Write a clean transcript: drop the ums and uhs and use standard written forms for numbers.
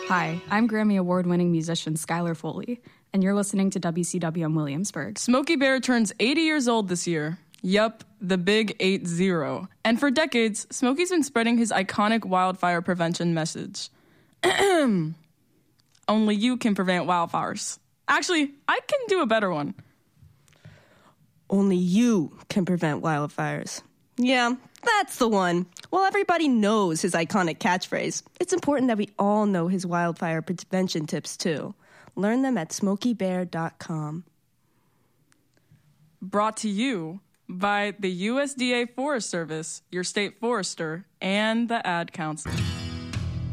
Hi, I'm Grammy Award-winning musician Skylar Foley, and you're listening to WCWM Williamsburg. Smokey Bear turns 80 years old this year. Yup, the big 80. And for decades, Smokey's been spreading his iconic wildfire prevention message. Only you can prevent wildfires. Actually, I can do a better one. Only you can prevent wildfires. Yeah, that's the one. While everybody knows his iconic catchphrase, it's important that we all know his wildfire prevention tips too. Learn them at smokeybear.com. Brought to you by the USDA Forest Service, your state forester, and the Ad Council.